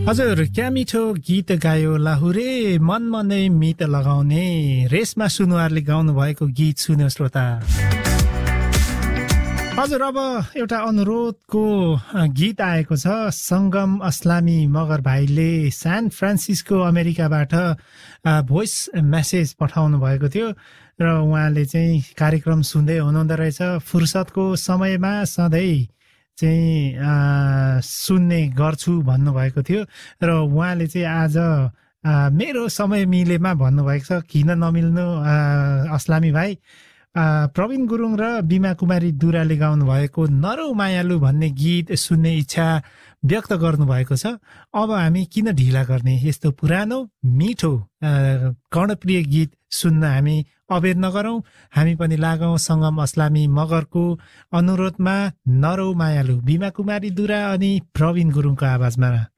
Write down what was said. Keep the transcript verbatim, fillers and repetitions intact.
हजुर क्या मिठो गीत गायो लाहुरे मन मनै मित लगाउने रेशमा सुनुवारले गाउनु भएको गीत सुन्यो श्रोता। हजुर अब एउटा अनुरोधको गीत आएको छ। संगम अस्लामी मगर भाइले सान फ्रान्सिस्को अमेरिकाबाट भोइस मेसेज पठाउनु भएको थियो र उहाँले चाहिँ कार्यक्रम सुन्दै हुनुहुँदो रहेछ। फुर्सदको समयमा सधैँ चाहिँ सुन्ने गर्छु भन्नुभएको थियो र उहाँले चाहिँ आज मेरो समय मिलेमा भन्नुभएको छ। किन नमिल्नु अस्लामी भाइ। प्रवीण गुरुङ र बिमा कुमारी दुराले गाउनु भएको नरौ मायालु भन्ने गीत सुन्ने इच्छा व्यक्त गर्नुभएको छ। अब हामी किन ढिला गर्ने, यस्तो पुरानो मिठो कर्णप्रिय गीत सुन्न हामी अबेर नगरौं। हामी पनि लागौं संगम अस्लामी मगरको अनुरोधमा नरौ मायालु बिमा कुमारी दुरा अनि प्रवीण गुरुङको आवाजमा।